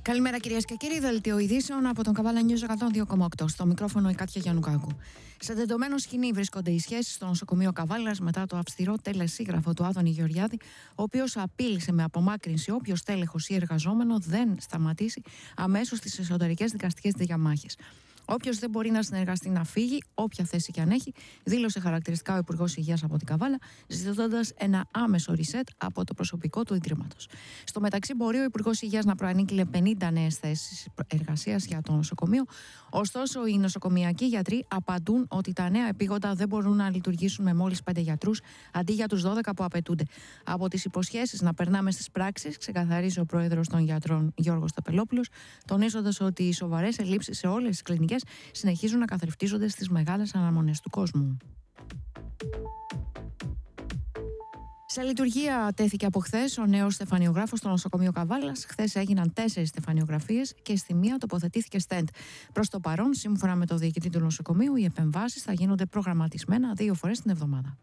Καλημέρα κυρίες και κύριοι, δελτίο ειδήσεων από τον Καβάλα News 102,8. Στο μικρόφωνο η Κάτια Γιαννουκάκου. Σε τεντωμένο σκηνή βρίσκονται οι σχέσεις στο νοσοκομείο Καβάλας μετά το αυστηρό τελεσίγραφο του Άδωνη Γεωργιάδη, ο οποίος απείλησε με απομάκρυνση όποιος τέλεχος ή εργαζόμενο δεν σταματήσει αμέσως τις εσωτερικές δικαστικές διαμάχες. Όποιος δεν μπορεί να συνεργαστεί να φύγει, όποια θέση και αν έχει, δήλωσε χαρακτηριστικά ο Υπουργός Υγείας από την Καβάλα, ζητώντας ένα άμεσο reset από το προσωπικό του Ιδρύματος. Στο μεταξύ, μπορεί ο Υπουργός Υγείας να προανήγγειλε 50 νέες θέσεις εργασίας για το νοσοκομείο. Ωστόσο, οι νοσοκομιακοί γιατροί απαντούν ότι τα νέα επίγοντα δεν μπορούν να λειτουργήσουν με μόλις 5 γιατρούς αντί για τους 12 που απαιτούνται. Από τις υποσχέσεις να περνάμε στις πράξεις, ξεκαθαρίζει ο πρόεδρος των γιατρών Γιώργος Σταπελόπουλος, τονίζοντας ότι οι σοβαρές ελλείψεις σε όλες τις κλινικές συνεχίζουν να καθρεφτίζονται στις μεγάλες αναμονές του κόσμου. Σε λειτουργία τέθηκε από χθες ο νέος στεφανιογράφος στο νοσοκομείο Καβάλας. Χθες έγιναν 4 στεφανιογραφίες και στη μία τοποθετήθηκε στέντ. Προς το παρόν, σύμφωνα με το διοικητή του νοσοκομείου, οι επεμβάσεις θα γίνονται προγραμματισμένα 2 φορές την εβδομάδα.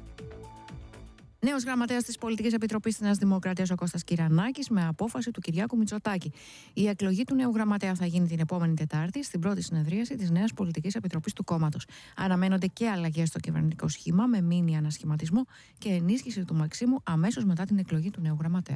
Νέος γραμματέας της Πολιτικής Επιτροπής της Νέας Δημοκρατίας, ο Κώστας Κυρανάκης, με απόφαση του Κυριάκου Μητσοτάκη. Η εκλογή του νέου γραμματέα θα γίνει την επόμενη Τετάρτη, στην πρώτη συνεδρίαση της Νέας Πολιτικής Επιτροπής του κόμματος. Αναμένονται και αλλαγές στο κυβερνητικό σχήμα, με μίνι ανασχηματισμό και ενίσχυση του Μαξίμου αμέσως μετά την εκλογή του νέου γραμματέα.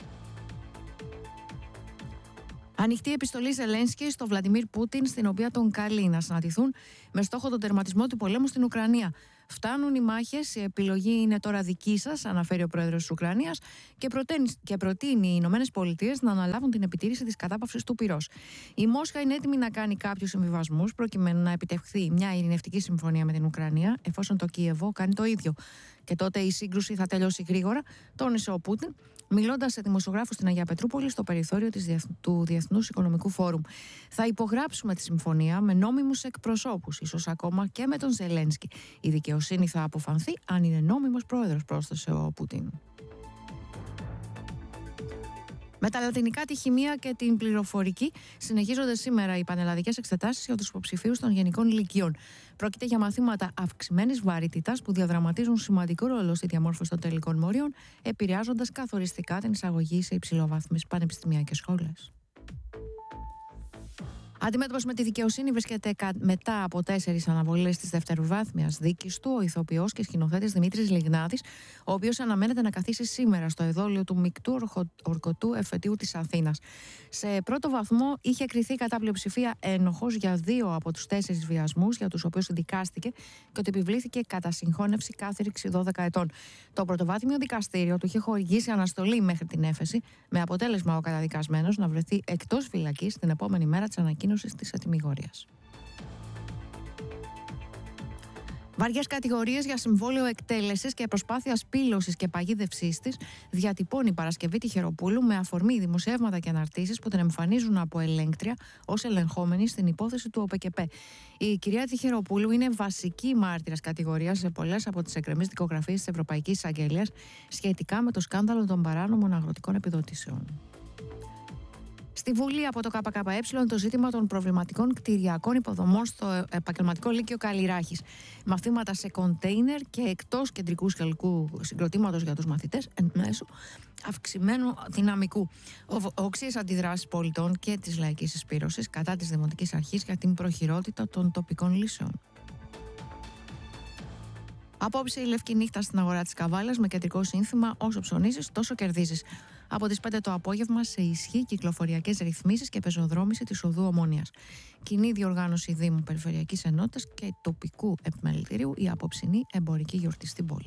Ανοιχτή επιστολή Ζελένσκι στο Βλαντιμίρ Πούτιν, στην οποία τον καλεί να συναντηθούν με στόχο τον τερματισμό του πολέμου στην Ουκρανία. Φτάνουν οι μάχες, η επιλογή είναι τώρα δική σας, αναφέρει ο πρόεδρος της Ουκρανίας, και προτείνει οι Ηνωμένες Πολιτείες να αναλάβουν την επιτήρηση της κατάπαυσης του πυρός. Η Μόσχα είναι έτοιμη να κάνει κάποιους συμβιβασμούς προκειμένου να επιτευχθεί μια ειρηνευτική συμφωνία με την Ουκρανία, εφόσον το Κίεβο κάνει το ίδιο. Και τότε η σύγκρουση θα τελειώσει γρήγορα, τόνισε ο Πούτιν, μιλώντας σε δημοσιογράφους στην Αγία Πετρούπολη στο περιθώριο του Διεθνούς Οικονομικού Φόρουμ. Θα υπογράψουμε τη συμφωνία με νόμιμους εκπροσώπους, ίσως ακόμα και με τον Ζελένσκι. Η δικαιοσύνη θα αποφανθεί αν είναι νόμιμος πρόεδρος, πρόσθεσε ο Πούτιν. Με τα λατινικά, τη χημεία και την πληροφορική συνεχίζονται σήμερα οι πανελλαδικές εξετάσεις για τους υποψηφίους των γενικών λυκειών. Πρόκειται για μαθήματα αυξημένης βαρύτητας που διαδραματίζουν σημαντικό ρόλο στη διαμόρφωση των τελικών μορίων, επηρεάζοντας καθοριστικά την εισαγωγή σε υψηλοβάθμιες πανεπιστημιακές σχόλες. Αντιμέτωπος με τη δικαιοσύνη βρίσκεται μετά από 4 αναβολές της δευτεροβάθμιας δίκης του ο ηθοποιός και σκηνοθέτης Δημήτρης Λιγνάδης, ο οποίος αναμένεται να καθίσει σήμερα στο εδόλιο του Μεικτού Ορκωτού Εφετείου της Αθήνας. Σε πρώτο βαθμό είχε κριθεί κατά πλειοψηφία ένοχος για 2 από τους 4 βιασμούς για τους οποίους δικάστηκε και ότι επιβλήθηκε κατά συγχώνευση κάθριξη 12 ετών. Το πρωτοβάθμιο δικαστήριο του είχε χορηγήσει αναστολή μέχρι την έφεση, με αποτέλεσμα ο καταδικασμένος να βρεθεί εκτός φυλακής την επόμενη μέρα της ανακοίνωσης της ατιμιγορίας. Βαριές κατηγορίες για συμβόλαιο εκτέλεσης και προσπάθεια σπήλωσης και παγίδευσής της διατυπώνει η Παρασκευή Τιχεροπούλου με αφορμή δημοσιεύματα και αναρτήσεις που την εμφανίζουν από ελέγκτρια ως ελεγχόμενη στην υπόθεση του ΟΠΕΚΕΠΕ. Η κυρία Τιχεροπούλου είναι βασική μάρτυρας κατηγορίας σε πολλές από τις εκκρεμείς δικογραφίες της Ευρωπαϊκής Εισαγγελίας σχετικά με το σκάνδαλο των παράνομων αγροτικών επιδοτήσεων. Στη Βουλή από το ΚΚΕ το ζήτημα των προβληματικών κτηριακών υποδομών στο επαγγελματικό λύκειο Καλλιράχης. Μαθήματα σε κοντέινερ και εκτός κεντρικού σχολικού συγκροτήματος για τους μαθητές εν μέσω αυξημένου δυναμικού. Οξύες αντιδράσεις πολιτών και της λαϊκής συσπήρωσης κατά της Δημοτικής Αρχής για την προχειρότητα των τοπικών λύσεων. Απόψε η λευκή νύχτα στην αγορά της Καβάλας με κεντρικό σύνθημα «Όσο ψωνίζεις, τόσο κερδίζεις». Από τις 5 το απόγευμα σε ισχύ κυκλοφοριακές ρυθμίσεις και πεζοδρόμηση της οδού Ομόνιας. Κοινή διοργάνωση Δήμου Περιφερειακής Ενότητας και τοπικού επιμελητηρίου η απόψινή εμπορική γιορτή στην πόλη.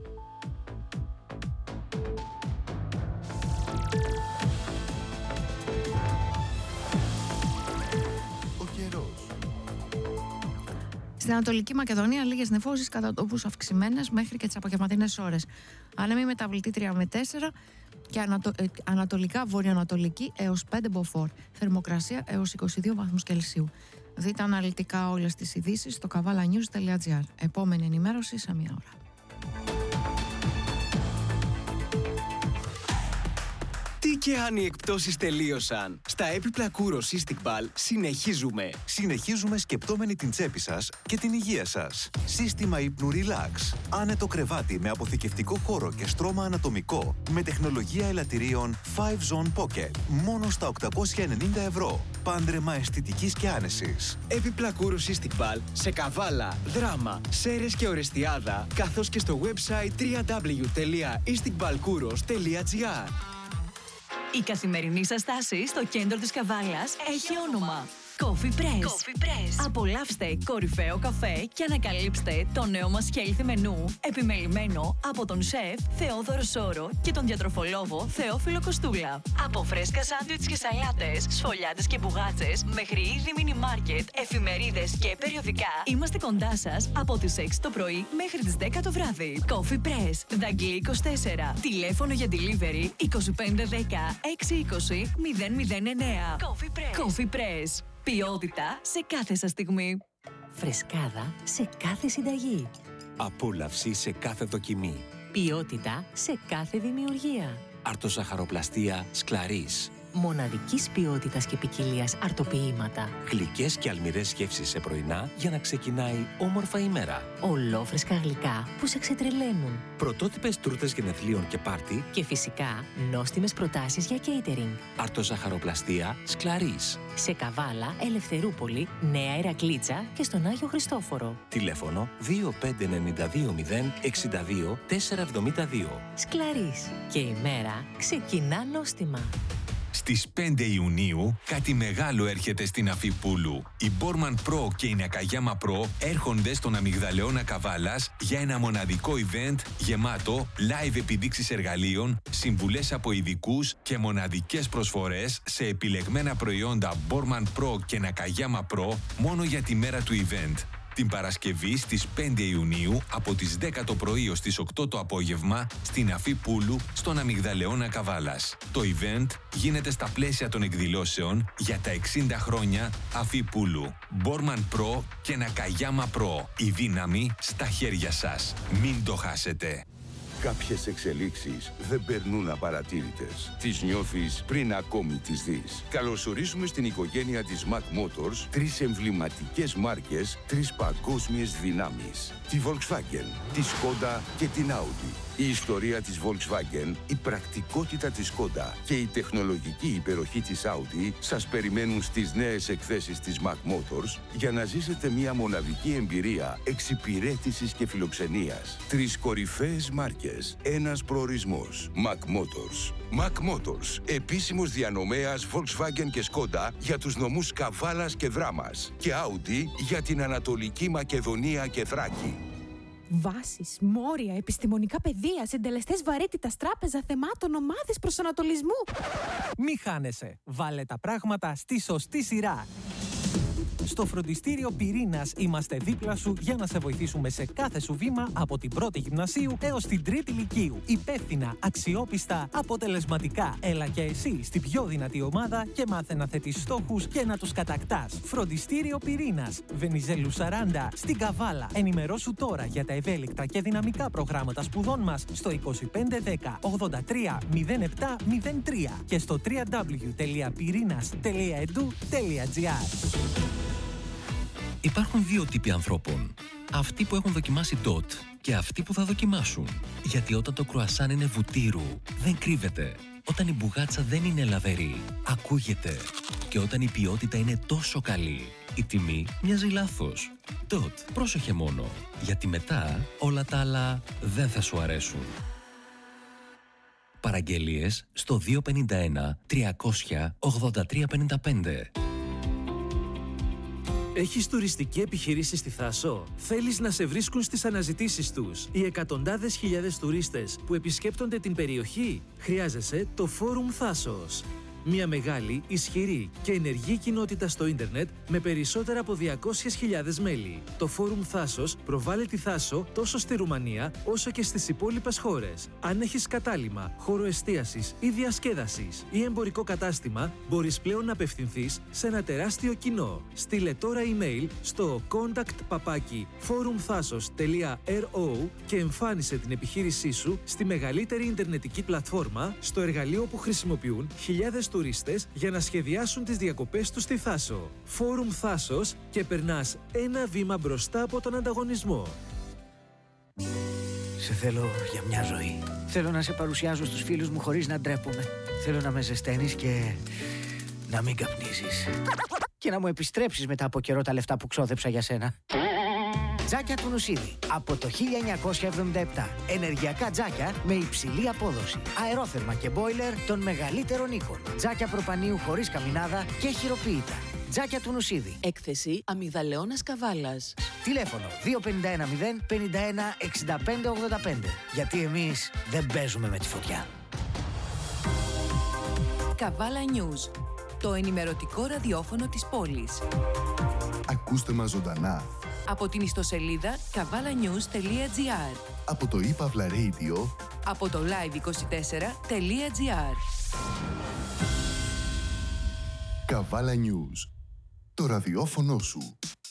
Στην Ανατολική Μακεδονία, λίγες νεφώσεις κατά τόπους αυξημένες μέχρι και τις απογευματινές ώρες. Άνεμη μεταβλητή 3 με 4 και ανατολικά βορειοανατολική έως 5 μποφόρ. Θερμοκρασία έως 22 βαθμούς Κελσίου. Δείτε αναλυτικά όλες τις ειδήσεις στο kavalanews.gr. Επόμενη ενημέρωση σε 1 ώρα. Τι Και αν οι εκπτώσεις τελείωσαν, στα έπιπλα Kouros Cystic συνεχίζουμε. Συνεχίζουμε σκεπτόμενοι την τσέπη σας και την υγεία σας. Σύστημα ύπνου Relax. Άνετο κρεβάτι με αποθηκευτικό χώρο και στρώμα ανατομικό με τεχνολογία ελαττηρίων 5-Zone Pocket. Μόνο στα 890 ευρώ. Πάντρεμα αισθητικής και άνεσης. Έπιπλα Kouros Cystic σε Καβάλα, Δράμα, Σέρρες και Ορεστιάδα, καθώς και στο website www.isticbalkouros.gr. Η καθημερινή σας στάση στο κέντρο της Καβάλας έχει όνομα Coffee Press. Απολαύστε κορυφαίο καφέ και ανακαλύψτε το νέο μας healthy μενού, επιμελημένο από τον σεφ Θεόδωρο Σόρο και τον διατροφολόγο Θεόφιλο Κοστούλα. Από φρέσκα σάντουιτς και σαλάτες, σφολιάτες και μπουγάτσες, μέχρι είδη μίνι μάρκετ, εφημερίδες και περιοδικά, είμαστε κοντά σας από τις 6 το πρωί μέχρι τις 10 το βράδυ. Coffee Press, Δαγκλή 24. Τηλέφωνο για delivery 2510 620 009. Coffee Press. Ποιότητα σε κάθε σας στιγμή. Φρεσκάδα σε κάθε συνταγή. Απόλαυση σε κάθε δοκιμή. Ποιότητα σε κάθε δημιουργία. Αρτοζαχαροπλαστία Σκλαρίς. Μοναδικής ποιότητας και ποικιλίας αρτοποιήματα. Γλυκές και αλμυρές γεύσεις σε πρωινά για να ξεκινάει όμορφα ημέρα. Ολόφρεσκα γλυκά που σε ξετρελαίνουν. Πρωτότυπες τούρτες γενεθλίων και πάρτι. Και φυσικά νόστιμες προτάσεις για catering. Αρτοζαχαροπλαστία Σκλαρίς. Σε Καβάλα, Ελευθερούπολη, Νέα Ηρακλήτσα και στον Άγιο Χριστόφορο. Τηλέφωνο 25920 62 472. Σκλαρίς. Και η μέρα ξεκινά νόστιμα. Στις 5 Ιουνίου κάτι μεγάλο έρχεται στην Αφίπουλου. Η Borman Pro και η Nakayama Pro έρχονται στον Αμυγδαλεώνα Καβάλας για ένα μοναδικό event γεμάτο live επιδείξεις εργαλείων, συμβουλές από ειδικούς και μοναδικές προσφορές σε επιλεγμένα προϊόντα Borman Pro και Nakayama Pro μόνο για τη μέρα του event. Την Παρασκευή στις 5 Ιουνίου από τις 10 το πρωί ως τις 8 το απόγευμα στην Αφίπουλου στον Αμυγδαλεώνα Καβάλας. Το event γίνεται στα πλαίσια των εκδηλώσεων για τα 60 χρόνια Αφίπουλου. Borman Pro και Nakayama Pro. Η δύναμη στα χέρια σας. Μην το χάσετε. Κάποιες εξελίξεις δεν περνούν απαρατήρητες. Τις νιώθεις πριν ακόμη τις δεις. Καλωσορίζουμε στην οικογένεια της Mac Motors 3 εμβληματικές μάρκες, 3 παγκόσμιες δυνάμεις. Τη Volkswagen, τη Skoda και την Audi. Η ιστορία της Volkswagen, η πρακτικότητα της Skoda και η τεχνολογική υπεροχή της Audi σας περιμένουν στις νέες εκθέσεις της Mac Motors για να ζήσετε μια μοναδική εμπειρία εξυπηρέτησης και φιλοξενίας. 3 κορυφαίες μάρκες, ένας προορισμός. Mac Motors. Mac Motors, επίσημος διανομέας Volkswagen και Skoda για τους νομούς Καβάλας και Δράμας και Audi για την Ανατολική Μακεδονία και Θράκη. Βάσεις, μόρια, επιστημονικά πεδία, συντελεστές βαρύτητας, τράπεζα θεμάτων, ομάδες προσανατολισμού. Μη χάνεσαι. Βάλε τα πράγματα στη σωστή σειρά. Στο φροντιστήριο Πυρήνας είμαστε δίπλα σου για να σε βοηθήσουμε σε κάθε σου βήμα από την πρώτη γυμνασίου έως την τρίτη λυκείου. Υπεύθυνα, αξιόπιστα, αποτελεσματικά. Έλα και εσύ στην πιο δυνατή ομάδα και μάθε να θέτεις στόχους και να τους κατακτάς. Φροντιστήριο Πυρήνας, Βενιζέλου 40, στην Καβάλα. Ενημερώσου τώρα για τα ευέλικτα και δυναμικά προγράμματα σπουδών μας στο 2510 83 07 03 και στο www.pyrinas.edu.gr. Υπάρχουν δύο τύποι ανθρώπων. Αυτοί που έχουν δοκιμάσει DOT και αυτοί που θα δοκιμάσουν. Γιατί όταν το κρουασάν είναι βουτύρου, δεν κρύβεται. Όταν η μπουγάτσα δεν είναι λαβερή, ακούγεται. Και όταν η ποιότητα είναι τόσο καλή, η τιμή μοιάζει λάθος. DOT, πρόσεχε μόνο. Γιατί μετά όλα τα άλλα δεν θα σου αρέσουν. Παραγγελίες στο 251 300 8355. Έχεις τουριστική επιχείρηση στη Θάσο? Θέλεις να σε βρίσκουν στις αναζητήσεις τους οι εκατοντάδες χιλιάδες τουρίστες που επισκέπτονται την περιοχή? Χρειάζεσαι το Φόρουμ Θάσος. Μια μεγάλη, ισχυρή και ενεργή κοινότητα στο ίντερνετ με περισσότερα από 200.000 μέλη. Το Φόρουμ Θάσος προβάλλει τη Θάσο τόσο στη Ρουμανία όσο και στις υπόλοιπες χώρες. Αν έχεις κατάλημα, χώρο εστίασης ή διασκέδασης ή εμπορικό κατάστημα, μπορείς πλέον να απευθυνθείς σε ένα τεράστιο κοινό. Στείλε τώρα email στο contact@forumthasos.ro και εμφάνισε την επιχείρησή σου στη μεγαλύτερη ιντερνετική πλατφόρμα, στο εργαλείο που χρησιμοποιούν χιλιάδες τουρίστες για να σχεδιάσουν τις διακοπές τους στη Θάσο. Φόρουμ Θάσος και περνάς ένα βήμα μπροστά από τον ανταγωνισμό. Σε θέλω για μια ζωή. Θέλω να σε παρουσιάζω στους φίλους μου χωρίς να ντρέπομαι. Θέλω να με ζεσταίνεις και να μην καπνίζεις. Και να μου επιστρέψεις μετά από καιρό τα λεφτά που ξόδεψα για σένα. Τζάκια του Νουσίδη. Από το 1977. Ενεργειακά τζάκια με υψηλή απόδοση. Αερόθερμα και μπόιλερ των μεγαλύτερων οίκων. Τζάκια προπανίου χωρίς καμινάδα και χειροποίητα. Τζάκια του Νουσίδη. Έκθεση αμυγδαλαιώνας καβάλας. Τηλέφωνο 2510 51 65 85. Γιατί εμείς δεν παίζουμε με τη φωτιά. Καβάλα News. Το ενημερωτικό ραδιόφωνο της πόλης. Ακούστε μας ζωντανά. Από την ιστοσελίδα kavalanews.gr. Από το ePavla Radio. Από το live24.gr. Καβάλα News. Το ραδιόφωνο σου.